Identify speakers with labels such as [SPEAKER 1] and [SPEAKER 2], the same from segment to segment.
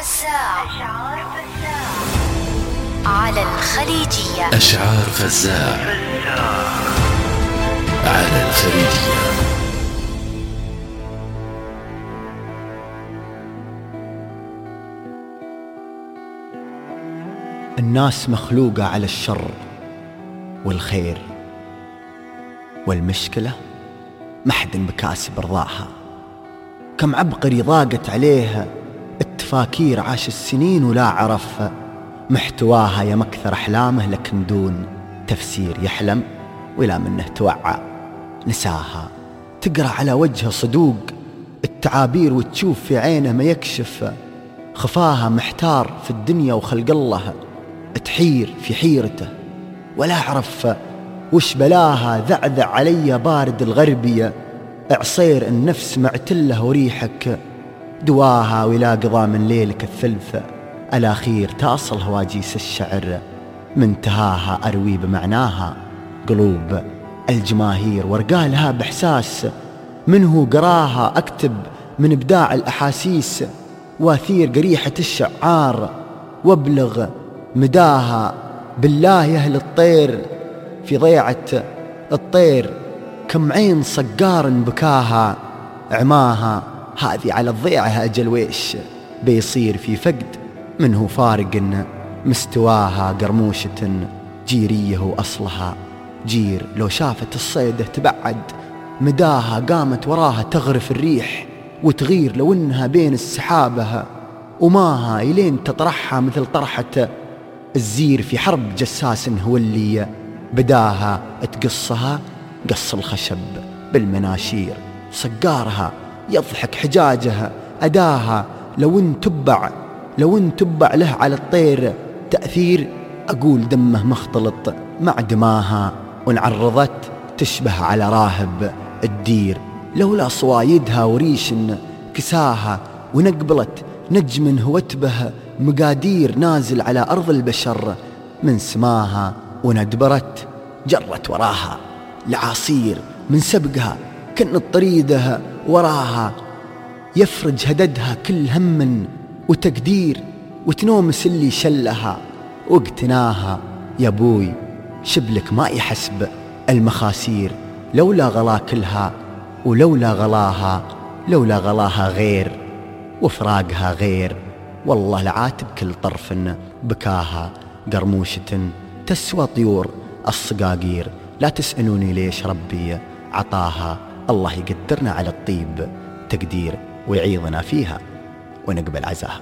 [SPEAKER 1] فزاع على الخليجية.
[SPEAKER 2] أشعار فزاع على الخليجية.
[SPEAKER 3] الناس مخلوقة على الشر والخير، والمشكلة محد بكاسب رضاها. كم عبقري ضاقت عليها التفاكير، عاش السنين ولا عرف محتواها. يا مكثر أحلامه لكن دون تفسير، يحلم ولا منه توعى نساها. تقرأ على وجهه صدوق التعابير، وتشوف في عينه ما يكشف خفاها. محتار في الدنيا وخلق الله، تحير في حيرته ولا أعرف وش بلاها. ذعذع علي بارد الغربية، عصير النفس معتله وريحك دواها. ولا قضى من ليلك الثلث الأخير، تاصل هواجيس الشعر منتهاها. أروي بمعناها قلوب الجماهير، وارقالها بإحساس منه قراها. أكتب من إبداع الأحاسيس، واثير قريحة الشعار وابلغ مداها. بالله يا أهل الطير في ضيعة الطير، كم عين صقار بكاها عماها. هذه على الضيعة أجل ويش بيصير في فقد منه فارق مستواها. قرموشة جيريه وأصلها جير، لو شافت الصيدة تبعد مداها. قامت وراها تغرف الريح وتغير، لو إنها بين السحابة وماها. إلين تطرحها مثل طرحة الزير في حرب جساس هو اللي بداها. تقصها قص الخشب بالمناشير، صقارها يضحك حجاجها أداها. لو ان تبع له على الطير تأثير، أقول دمه مختلط مع دماها. وانعرضت تشبه على راهب الدير، لولا صوايدها وريش كساها. ونقبلت نجم هوتبه مقادير، نازل على أرض البشر من سماها. وندبرت جرت وراها العاصير من سبقها، كأن طريدها وراها يفرج هددها كل هم وتقدير. وتنومس اللي شلها واقتناها. يا بوي شبلك ما يحسب المخاسير، لولا غلا كلها ولولا غلاها غير وفراقها غير. والله لعاتب كل طرف بكاها. قرموشة تسوى طيور الصقاقير، لا تسألوني ليش ربي عطاها. الله يقدرنا على الطيب تقدير، ويعيضنا فيها ونقبل عزاها.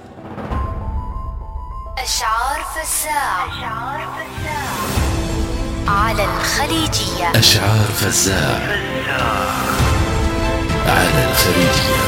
[SPEAKER 1] أشعار فزاع على الخليجية.
[SPEAKER 2] أشعار فزاع على الخليجية.